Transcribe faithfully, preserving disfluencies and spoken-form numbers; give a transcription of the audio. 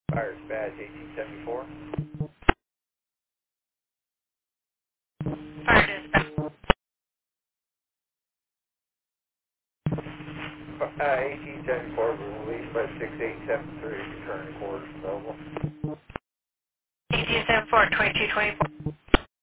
Fire dispatch eighteen seventy-four. Fire dispatch. Uh, eighteen seventy-four was released by six eight seven three, return quarters available. eighteen seventy-four, twenty-two twenty-four.